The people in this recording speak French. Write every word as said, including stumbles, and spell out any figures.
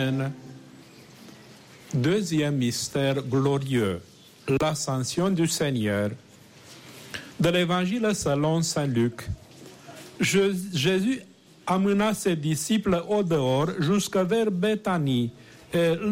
Deuxième mystère glorieux, l'ascension du Seigneur. De l'Évangile selon saint Luc, Je- Jésus amena ses disciples au dehors jusqu'à vers Béthanie et